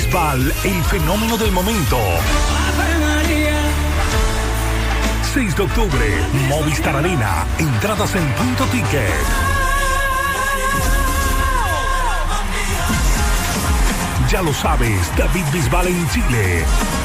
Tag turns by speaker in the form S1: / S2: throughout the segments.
S1: Bisbal, el fenómeno del momento. 6 de octubre, Movistar Arena. Entradas en Punto Ticket. Ya lo sabes, David Bisbal en Chile.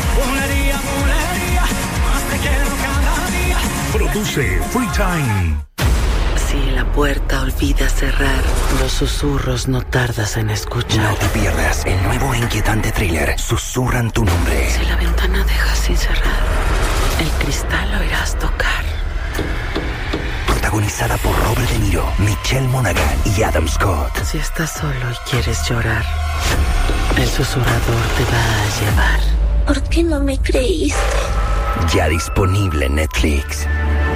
S1: Produce Free Time.
S2: Si la puerta olvida cerrar, los susurros no tardas en escuchar.
S3: No te pierdas el nuevo e inquietante thriller Susurran tu nombre.
S2: Si la ventana dejas sin cerrar, el cristal oirás tocar.
S3: Protagonizada por Robert De Niro, Michelle Monaghan y Adam Scott.
S2: Si estás solo y quieres llorar, el susurrador te va a llevar.
S4: ¿Por qué no me creíste?
S3: Ya disponible en Netflix.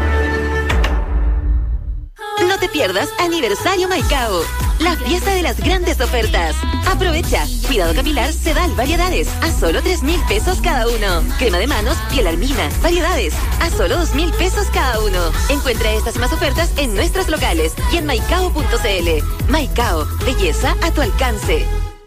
S5: No te pierdas Aniversario Maicao, la fiesta de las grandes ofertas. Aprovecha. Cuidado capilar Sedal variedades a solo 3,000 pesos cada uno. Crema de manos Pielarmina variedades a solo 2,000 pesos cada uno. Encuentra estas y más ofertas en nuestros locales y en maicao.cl. Maicao, belleza a tu alcance.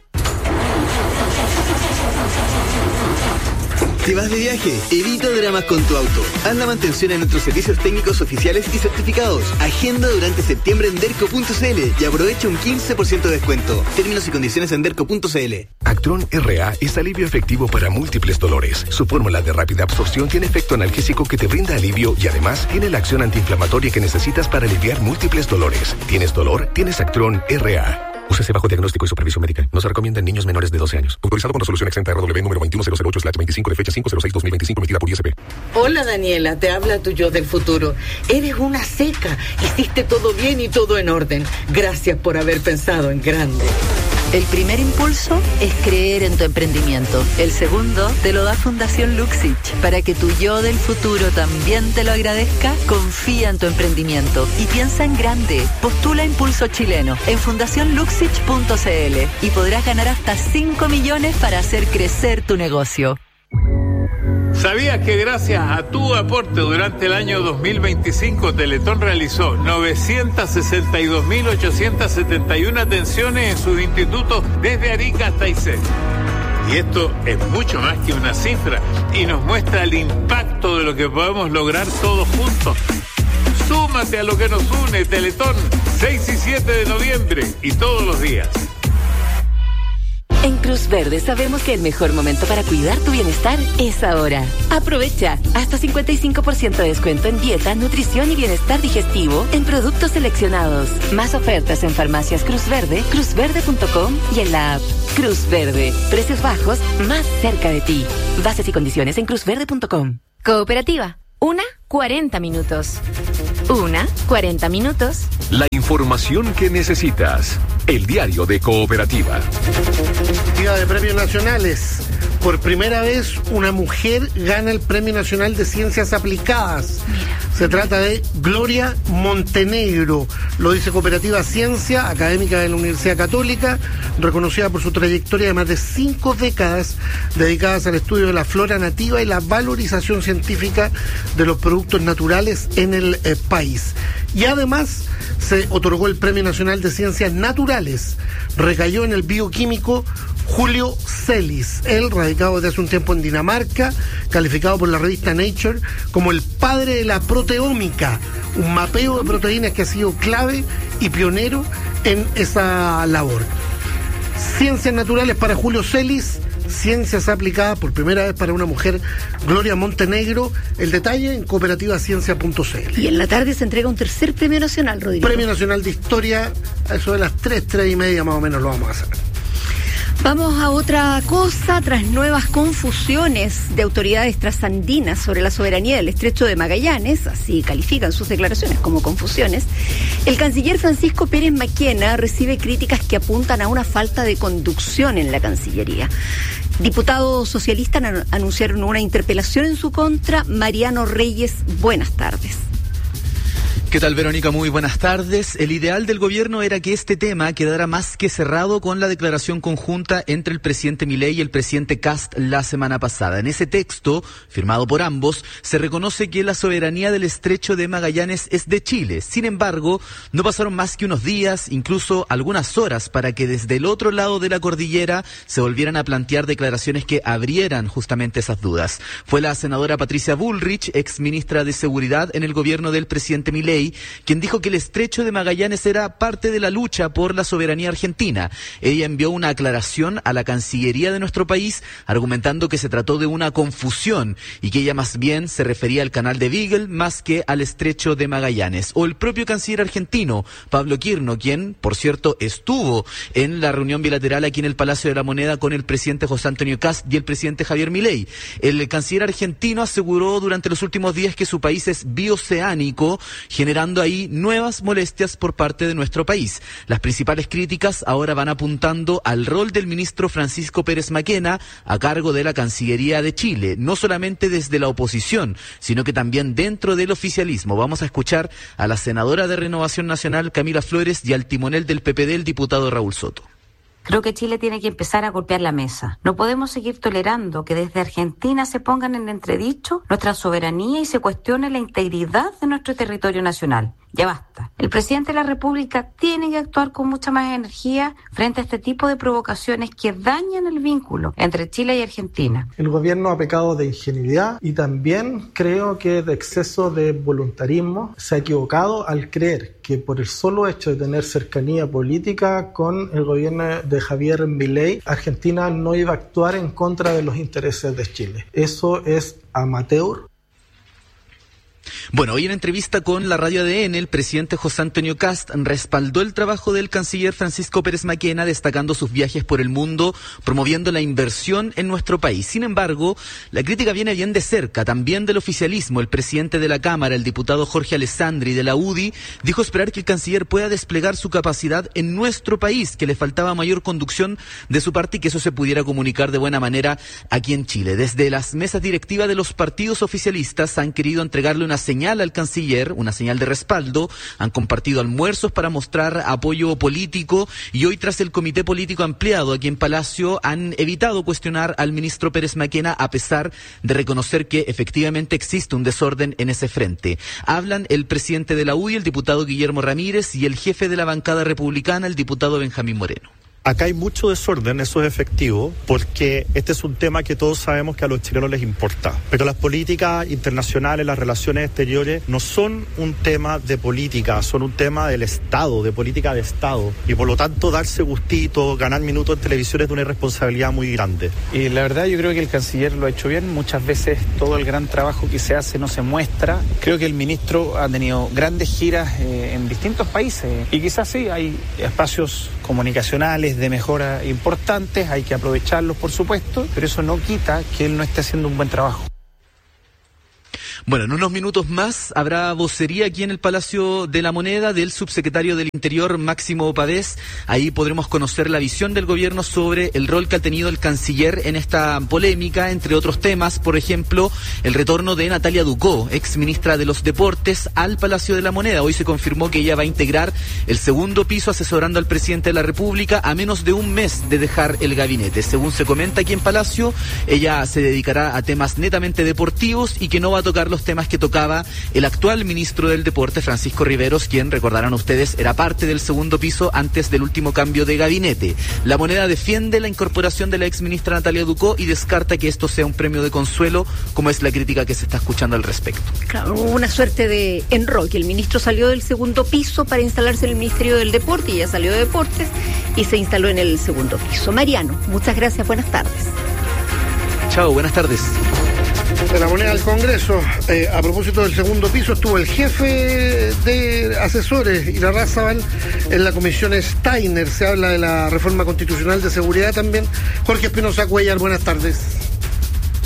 S6: ¿Te vas de viaje? Evita dramas con tu auto. Haz la mantención en nuestros servicios técnicos oficiales y certificados. Agenda durante septiembre en derco.cl y aprovecha un 15% de descuento. Términos y condiciones en derco.cl.
S7: Actron RA es alivio efectivo para múltiples dolores. Su fórmula de rápida absorción tiene efecto analgésico que te brinda alivio y además tiene la acción antiinflamatoria que necesitas para aliviar múltiples dolores. ¿Tienes dolor? Tienes Actron RA. Úsese bajo diagnóstico y supervisión médica. No se recomienda en niños menores de 12 años. Autorizado con resolución exenta RW número 21008/25 de fecha 5/06/2025 emitida por ISP.
S8: Hola Daniela, te habla tu yo del futuro. Eres una seca. Hiciste todo bien y todo en orden. Gracias por haber pensado en grande.
S9: El primer impulso es creer en tu emprendimiento. El segundo te lo da Fundación Luxich. Para que tu yo del futuro también te lo agradezca, confía en tu emprendimiento y piensa en grande. Postula Impulso Chileno en fundacionluxich.cl y podrás ganar hasta 5 millones para hacer crecer tu negocio.
S10: ¿Sabías que gracias a tu aporte durante el año 2025 Teletón realizó 962.871 atenciones en sus institutos desde Arica hasta Aysén? Y esto es mucho más que una cifra y nos muestra el impacto de lo que podemos lograr todos juntos. Súmate a lo que nos une, Teletón, 6 y 7 de noviembre y todos los días.
S5: En Cruz Verde sabemos que el mejor momento para cuidar tu bienestar es ahora. Aprovecha hasta 55% de descuento en dieta, nutrición y bienestar digestivo en productos seleccionados. Más ofertas en farmacias Cruz Verde, cruzverde.com y en la app. Cruz Verde, precios bajos más cerca de ti. Bases y condiciones en cruzverde.com.
S11: Cooperativa, 40 minutos. 40 minutos.
S12: La información que necesitas. El diario de Cooperativa.
S13: De premios nacionales. Por primera vez, una mujer gana el Premio Nacional de Ciencias Aplicadas. Se trata de Gloria Montenegro. Lo dice Cooperativa Ciencia, académica de la Universidad Católica, reconocida por su trayectoria de más de 5 décadas dedicadas al estudio de la flora nativa y la valorización científica de los productos naturales en el país. Y además se otorgó el Premio Nacional de Ciencias Naturales. Recayó en el bioquímico Julio Celis, él radicado desde hace un tiempo en Dinamarca, calificado por la revista Nature como el padre de la proteómica, un mapeo de proteínas que ha sido clave y pionero en esa labor. Ciencias naturales para Julio Celis, ciencias aplicadas por primera vez para una mujer, Gloria Montenegro. El detalle en cooperativaciencia.cl.
S14: Y en la tarde se entrega un tercer premio nacional, Rodrigo.
S13: Premio Nacional de Historia, a eso de las 3:30 más o menos lo vamos a hacer.
S14: Vamos a otra cosa. Tras nuevas confusiones de autoridades trasandinas sobre la soberanía del Estrecho de Magallanes, así califican sus declaraciones como confusiones, el canciller Francisco Pérez Maquena recibe críticas que apuntan a una falta de conducción en la Cancillería. Diputados socialistas anunciaron una interpelación en su contra. Mariano Reyes, buenas tardes.
S15: ¿Qué tal, Verónica? Muy buenas tardes. El ideal del gobierno era que este tema quedara más que cerrado con la declaración conjunta entre el presidente Milei y el presidente Kast la semana pasada. En ese texto, firmado por ambos, se reconoce que la soberanía del estrecho de Magallanes es de Chile. Sin embargo, no pasaron más que unos días, incluso algunas horas, para que desde el otro lado de la cordillera se volvieran a plantear declaraciones que abrieran justamente esas dudas. Fue la senadora Patricia Bullrich, ex ministra de Seguridad en el gobierno del presidente Milei, quien dijo que el estrecho de Magallanes era parte de la lucha por la soberanía argentina. Ella envió una aclaración a la Cancillería de nuestro país, argumentando que se trató de una confusión y que ella más bien se refería al canal de Beagle más que al estrecho de Magallanes. O el propio canciller argentino, Pablo Quirno, quien, por cierto, estuvo en la reunión bilateral aquí en el Palacio de la Moneda con el presidente José Antonio Kast y el presidente Javier Milei. El canciller argentino aseguró durante los últimos días que su país es bioceánico, generando ahí nuevas molestias por parte de nuestro país. Las principales críticas ahora van apuntando al rol del ministro Francisco Pérez Maquena a cargo de la Cancillería de Chile, no solamente desde la oposición, sino que también dentro del oficialismo. Vamos a escuchar a la senadora de Renovación Nacional, Camila Flores, y al timonel del PPD, el diputado Raúl Soto.
S16: Creo que Chile tiene que empezar a golpear la mesa. No podemos seguir tolerando que desde Argentina se pongan en entredicho nuestra soberanía y se cuestione la integridad de nuestro territorio nacional. Ya basta. El presidente de la República tiene que actuar con mucha más energía frente a este tipo de provocaciones que dañan el vínculo entre Chile y Argentina.
S17: El gobierno ha pecado de ingenuidad y también creo que de exceso de voluntarismo. Se ha equivocado al creer que por el solo hecho de tener cercanía política con el gobierno de Javier Milei, Argentina no iba a actuar en contra de los intereses de Chile. Eso es amateur.
S15: Bueno, hoy en entrevista con la radio ADN, el presidente José Antonio Kast respaldó el trabajo del canciller Francisco Pérez Maquena, destacando sus viajes por el mundo, promoviendo la inversión en nuestro país. Sin embargo, la crítica viene bien de cerca, también del oficialismo. El presidente de la Cámara, el diputado Jorge Alessandri de la UDI, dijo esperar que el canciller pueda desplegar su capacidad en nuestro país, que le faltaba mayor conducción de su parte y que eso se pudiera comunicar de buena manera aquí en Chile. Desde las mesas directivas de los partidos oficialistas han querido entregarle una señal al canciller, una señal de respaldo, han compartido almuerzos para mostrar apoyo político y hoy, tras el comité político ampliado aquí en Palacio, han evitado cuestionar al ministro Pérez Maquena a pesar de reconocer que efectivamente existe un desorden en ese frente. Hablan el presidente de la UDI, el diputado Guillermo Ramírez, y el jefe de la bancada republicana, el diputado Benjamín Moreno.
S18: Acá hay mucho desorden, eso es efectivo, porque este es un tema que todos sabemos que a los chilenos les importa. Pero las políticas internacionales, las relaciones exteriores, no son un tema de política, son un tema del Estado, de política de Estado. Y por lo tanto, darse gustito, ganar minutos en televisión es de una irresponsabilidad muy grande.
S19: Y la verdad, yo creo que el canciller lo ha hecho bien. Muchas veces todo el gran trabajo que se hace no se muestra. Creo que el ministro ha tenido grandes giras en distintos países. Y quizás sí, hay espacios comunicacionales de mejora importantes, hay que aprovecharlos, por supuesto, pero eso no quita que él no esté haciendo un buen trabajo.
S15: Bueno, en unos minutos más habrá vocería aquí en el Palacio de la Moneda del subsecretario del Interior, Máximo Pavés. Ahí podremos conocer la visión del gobierno sobre el rol que ha tenido el canciller en esta polémica, entre otros temas, por ejemplo, el retorno de Natalia Ducó, ex ministra de los Deportes, al Palacio de la Moneda. Hoy se confirmó que ella va a integrar el segundo piso asesorando al presidente de la República a menos de un mes de dejar el gabinete. Según se comenta aquí en Palacio, ella se dedicará a temas netamente deportivos y que no va a tocar los temas que tocaba el actual ministro del Deporte, Francisco Riveros, quien, recordarán ustedes, era parte del segundo piso antes del último cambio de gabinete. La Moneda defiende la incorporación de la exministra Natalia Ducó y descarta que esto sea un premio de consuelo, como es la crítica que se está escuchando al respecto.
S14: Claro, una suerte de enroque. El ministro salió del segundo piso para instalarse en el Ministerio del Deporte y ya salió de Deportes y se instaló en el segundo piso. Mariano, muchas gracias, buenas tardes.
S15: Chao, buenas tardes.
S13: De la Moneda al Congreso, a propósito del segundo piso, estuvo el jefe de asesores, Irarrázaval, en la comisión Steiner. Se habla de la reforma constitucional de seguridad también. Jorge Espinosa Cuellar, buenas tardes.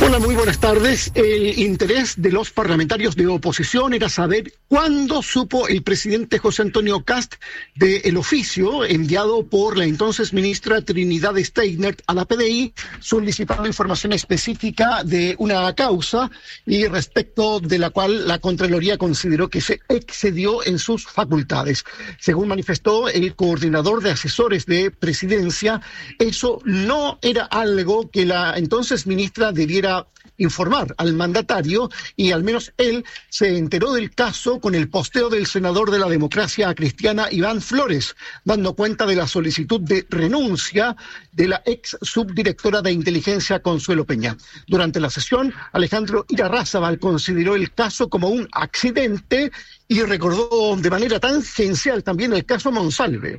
S20: Hola, muy buenas tardes. El interés de los parlamentarios de oposición era saber cuándo supo el presidente José Antonio Kast del oficio enviado por la entonces ministra Trinidad Steiner a la PDI solicitando información específica de una causa y respecto de la cual la Contraloría consideró que se excedió en sus facultades. Según manifestó el coordinador de asesores de presidencia, eso no era algo que la entonces ministra debiera informar al mandatario y al menos él se enteró del caso con el posteo del senador de la Democracia Cristiana Iván Flores, dando cuenta de la solicitud de renuncia de la ex subdirectora de inteligencia Consuelo Peña. Durante la sesión, Alejandro Irarrázaval consideró el caso como un accidente y recordó de manera tangencial también el caso Monsalve.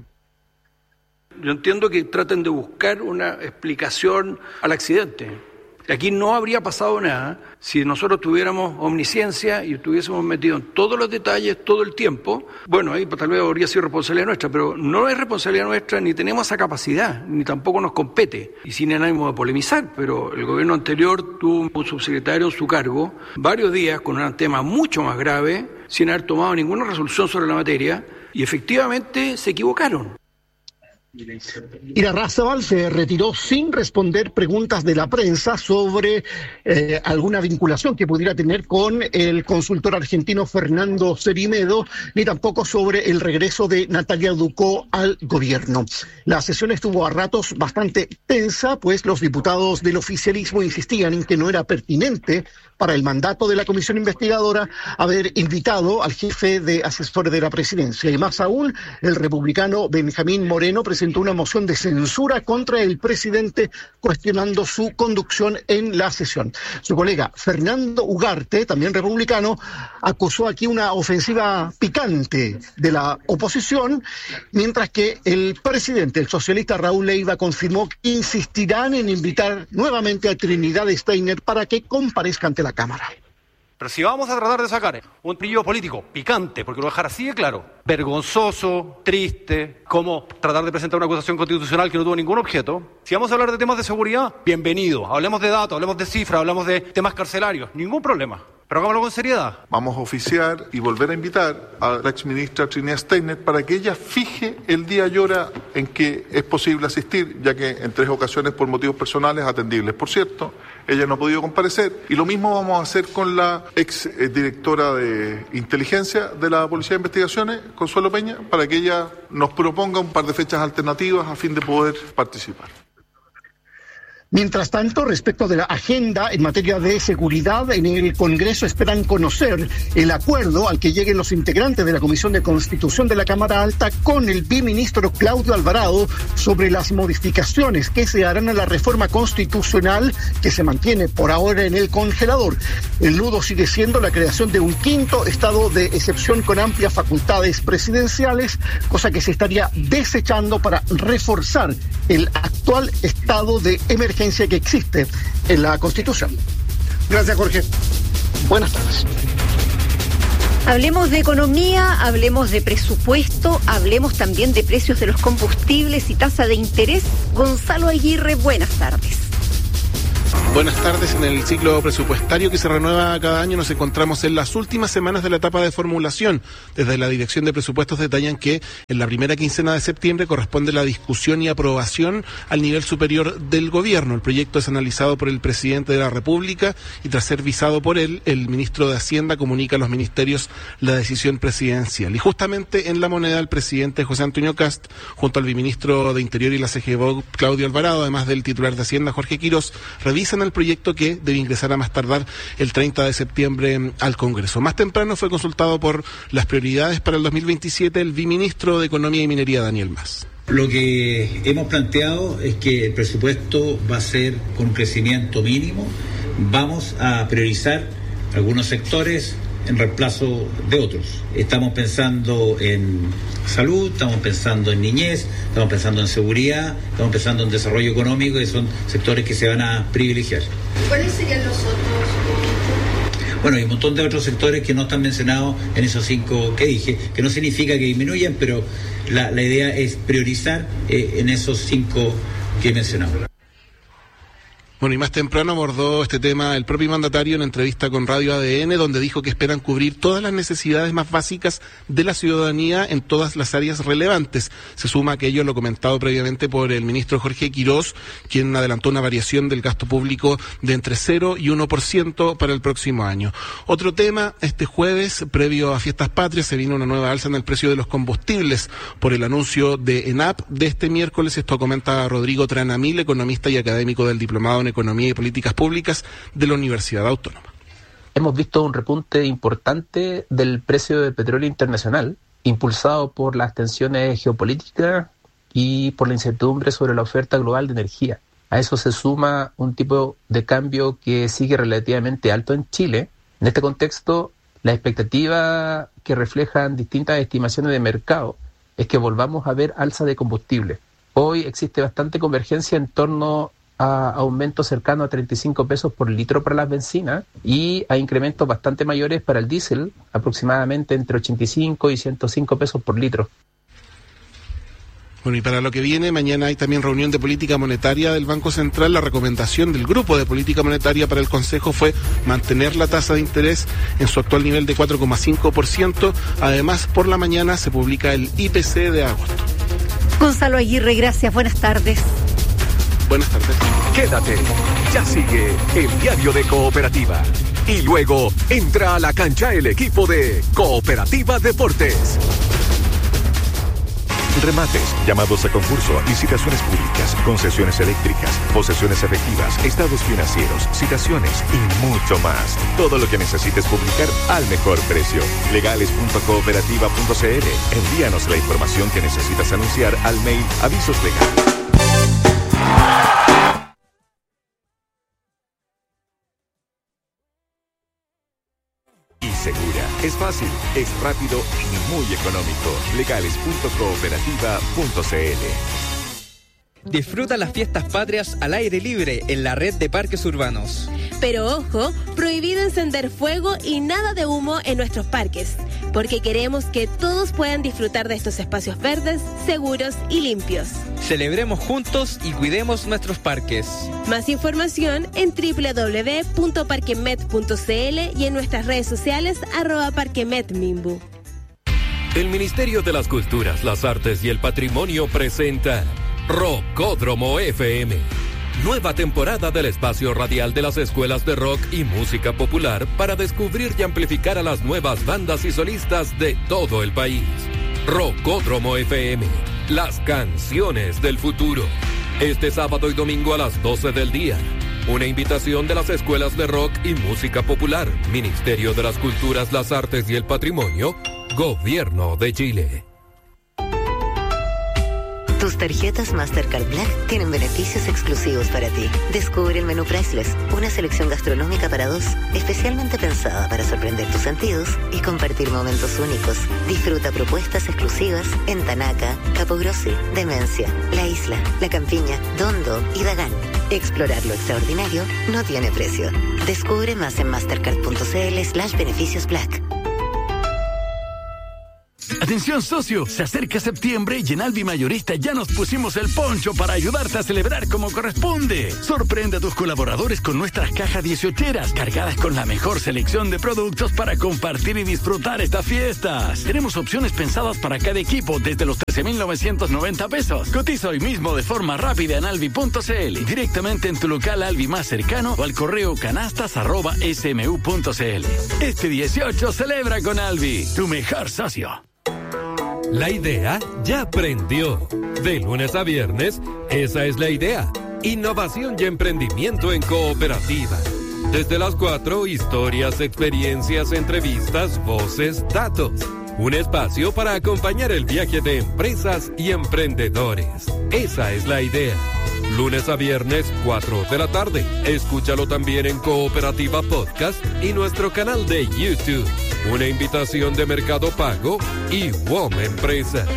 S21: Yo entiendo que traten de buscar una explicación al accidente. Aquí no habría pasado nada si nosotros tuviéramos omnisciencia y estuviésemos metidos en todos los detalles todo el tiempo. Bueno, ahí tal vez habría sido responsabilidad nuestra, pero no es responsabilidad nuestra, ni tenemos esa capacidad, ni tampoco nos compete. Y sin ánimo de polemizar, pero el gobierno anterior tuvo un subsecretario en su cargo varios días con un tema mucho más grave, sin haber tomado ninguna resolución sobre la materia, y efectivamente se equivocaron.
S20: Irarrázaval se retiró sin responder preguntas de la prensa sobre alguna vinculación que pudiera tener con el consultor argentino Fernando Cerimedo, ni tampoco sobre el regreso de Natalia Ducó al gobierno. La sesión estuvo a ratos bastante tensa, pues los diputados del oficialismo insistían en que no era pertinente para el mandato de la comisión investigadora haber invitado al jefe de asesores de la presidencia. Y más aún, el republicano Benjamín Moreno presentó una moción de censura contra el presidente cuestionando su conducción en la sesión. Su colega Fernando Ugarte, también republicano, acusó aquí una ofensiva picante de la oposición, mientras que el presidente, el socialista Raúl Leiva, confirmó que insistirán en invitar nuevamente a Trinidad Steiner para que comparezca ante la Cámara.
S22: Pero si vamos a tratar de sacar un trillo político picante, porque lo dejar así de claro, vergonzoso, triste, como tratar de presentar una acusación constitucional que no tuvo ningún objeto, si vamos a hablar de temas de seguridad, bienvenido. Hablemos de datos, hablemos de cifras, hablemos de temas carcelarios, ningún problema. Pero hagámoslo con seriedad.
S23: Vamos a oficiar y volver a invitar a la exministra Trinidad Steiner para que ella fije el día y hora en que es posible asistir, ya que en 3 ocasiones por motivos personales atendibles. Por cierto, ella no ha podido comparecer. Y lo mismo vamos a hacer con la ex directora de inteligencia de la Policía de Investigaciones, Consuelo Peña, para que ella nos proponga un par de fechas alternativas a fin de poder participar.
S20: Mientras tanto, respecto de la agenda en materia de seguridad, en el Congreso esperan conocer el acuerdo al que lleguen los integrantes de la Comisión de Constitución de la Cámara Alta con el biministro Claudio Alvarado sobre las modificaciones que se harán a la reforma constitucional que se mantiene por ahora en el congelador. El nudo sigue siendo la creación de un 5º estado de excepción con amplias facultades presidenciales, cosa que se estaría desechando para reforzar el actual estado de emergencia que existe en la Constitución.
S13: Gracias, Jorge.
S20: Buenas tardes.
S14: Hablemos de economía, hablemos de presupuesto, hablemos también de precios de los combustibles y tasa de interés. Gonzalo Aguirre, buenas tardes.
S24: Buenas tardes. En el ciclo presupuestario que se renueva cada año nos encontramos en las últimas semanas de la etapa de formulación. Desde la Dirección de Presupuestos detallan que en la primera quincena de septiembre corresponde la discusión y aprobación al nivel superior del gobierno. El proyecto es analizado por el presidente de la República y tras ser visado por él, el ministro de Hacienda comunica a los ministerios la decisión presidencial. Y justamente en La Moneda el presidente José Antonio Kast, junto al viceministro de Interior y la CGBO Claudio Alvarado, además del titular de Hacienda Jorge Quirós, revisan el proyecto que debe ingresar a más tardar el 30 de septiembre al Congreso. Más temprano fue consultado por las prioridades para el 2027 el viceministro de Economía y Minería, Daniel Mas.
S25: Lo que hemos planteado es que el presupuesto va a ser con un crecimiento mínimo. Vamos a priorizar algunos sectores en reemplazo de otros. Estamos pensando en salud, estamos pensando en niñez, estamos pensando en seguridad, estamos pensando en desarrollo económico, y son sectores que se van a privilegiar.
S26: ¿Cuáles serían los otros?
S25: Bueno, hay un montón de otros sectores que no están mencionados en esos 5 que dije, que no significa que disminuyan, pero la idea es priorizar en esos 5 que he mencionado.
S24: Bueno, y más temprano abordó este tema el propio mandatario en entrevista con Radio ADN, donde dijo que esperan cubrir todas las necesidades más básicas de la ciudadanía en todas las áreas relevantes. Se suma a aquello lo comentado previamente por el ministro Jorge Quirós, quien adelantó una variación del gasto público de entre 0 y 1% para el próximo año. Otro tema, este jueves, previo a Fiestas Patrias, se vino una nueva alza en el precio de los combustibles por el anuncio de ENAP de este miércoles. Esto comenta Rodrigo Tranamil, economista y académico del Diplomado en Economía y Políticas Públicas de la Universidad Autónoma.
S1: Hemos visto un repunte importante del precio del petróleo internacional, impulsado por las tensiones geopolíticas y por la incertidumbre sobre la oferta global de energía. A eso se suma un tipo de cambio que sigue relativamente alto en Chile. En este contexto, la expectativa que reflejan distintas estimaciones de mercado es que volvamos a ver alza de combustible. Hoy existe bastante convergencia en torno a aumentos cercanos a 35 pesos por litro para las bencinas y a incrementos bastante mayores para el diésel, aproximadamente entre 85 y 105 pesos por litro.
S24: Bueno, y para lo que viene, mañana hay también reunión de política monetaria del Banco Central. La recomendación del Grupo de Política Monetaria para el Consejo fue mantener la tasa de interés en su actual nivel de 4,5%. Además, por la mañana se publica el IPC de agosto.
S14: Gonzalo Aguirre, gracias. Buenas tardes.
S24: Buenas tardes.
S12: Quédate, ya sigue el diario de Cooperativa. Y luego entra a la cancha el equipo de Cooperativa Deportes. Remates, llamados a concurso, licitaciones públicas, concesiones eléctricas, posesiones efectivas, estados financieros, citaciones y mucho más. Todo lo que necesites publicar al mejor precio. Legales.cooperativa.cl. Envíanos la información que necesitas anunciar al mail avisoslegales. Segura, es fácil, es rápido y muy económico. Legales.cooperativa.cl.
S2: Disfruta las fiestas patrias al aire libre en la red de parques urbanos.
S3: Pero ojo, prohibido encender fuego y nada de humo en nuestros parques, porque queremos que todos puedan disfrutar de estos espacios verdes, seguros y limpios.
S2: Celebremos juntos y cuidemos nuestros parques.
S3: Más información en www.parquemet.cl y en nuestras redes sociales @parquemetmimbu.
S4: El Ministerio de las Culturas, las Artes y el Patrimonio presenta Rockódromo FM. Nueva temporada del espacio radial de las escuelas de rock y música popular para descubrir y amplificar a las nuevas bandas y solistas de todo el país. Rockódromo FM, las canciones del futuro. Este sábado y domingo a las 12 del día. Una invitación de las escuelas de rock y música popular, Ministerio de las Culturas, las Artes y el Patrimonio, Gobierno de Chile.
S5: Tus tarjetas Mastercard Black tienen beneficios exclusivos para ti. Descubre el menú Priceless, una selección gastronómica para dos, especialmente pensada para sorprender tus sentidos y compartir momentos únicos. Disfruta propuestas exclusivas en Tanaca, Capo Grossi, Demencia, La Isla, La Campiña, Dondo y Dagán. Explorar lo extraordinario no tiene precio. Descubre más en mastercard.cl/beneficios Black.
S6: Atención socio, se acerca septiembre y en Alvi Mayorista ya nos pusimos el poncho para ayudarte a celebrar como corresponde. Sorprende a tus colaboradores con nuestras cajas 18eras cargadas con la mejor selección de productos para compartir y disfrutar estas fiestas. Tenemos opciones pensadas para cada equipo desde los 13,990 pesos. Cotiza hoy mismo de forma rápida en alvi.cl, directamente en tu local Alvi más cercano o al correo canastas@smu.cl. Este 18 celebra con Alvi, tu mejor socio.
S4: La idea ya prendió. De lunes a viernes, esa es la idea. Innovación y emprendimiento en Cooperativa. Desde las 4, historias, experiencias, entrevistas, voces, datos. Un espacio para acompañar el viaje de empresas y emprendedores. Esa es la idea. Lunes a viernes, 4 de la tarde. Escúchalo también en Cooperativa Podcast y nuestro canal de YouTube. Una invitación de Mercado Pago y WOM Empresas.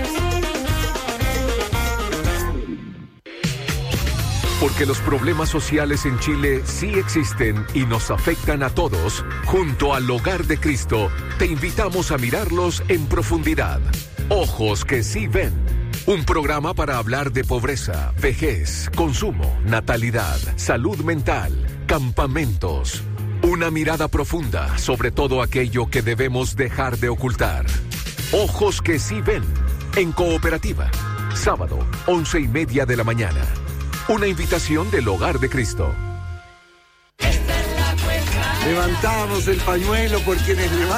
S12: Porque los problemas sociales en Chile sí existen y nos afectan a todos, junto al Hogar de Cristo, te invitamos a mirarlos en profundidad. Ojos que sí ven.
S7: Un programa para hablar de pobreza, vejez, consumo, natalidad, salud mental, campamentos. Una mirada profunda sobre todo aquello que debemos dejar de ocultar. Ojos que sí ven, en Cooperativa. Sábado, 11:30 de la mañana. Una invitación del Hogar de Cristo.
S8: Levantamos el pañuelo por quienes levantan.